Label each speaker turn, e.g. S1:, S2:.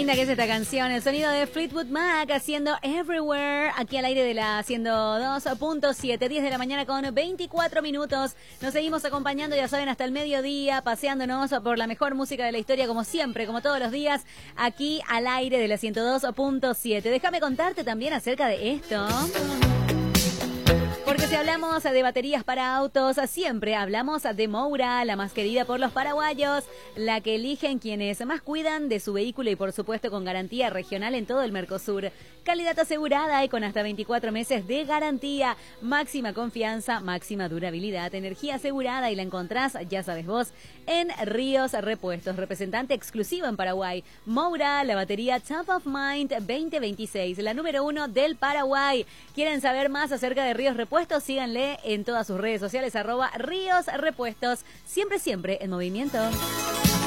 S1: linda que es esta canción, el sonido de Fleetwood Mac haciendo Everywhere, aquí al aire de la 102.7, 10 de la mañana con 24 minutos. Nos seguimos acompañando, ya saben, hasta el mediodía, paseándonos por la mejor música de la historia, como siempre, como todos los días, aquí al aire de la 102.7. Déjame contarte también acerca de esto. Porque si hablamos de baterías para autos, siempre hablamos de Moura, la más querida por los paraguayos, la que eligen quienes más cuidan de su vehículo y por supuesto con garantía regional en todo el Mercosur. Calidad asegurada y con hasta 24 meses de garantía, máxima confianza, máxima durabilidad, energía asegurada y la encontrás, ya sabes vos, en Ríos Repuestos, representante exclusivo en Paraguay. Moura, la batería Top of Mind 2026, la número 1 del Paraguay. ¿Quieren saber más acerca de Ríos Repuestos? Síganle en todas sus redes sociales, @Ríos Repuestos. Siempre en movimiento.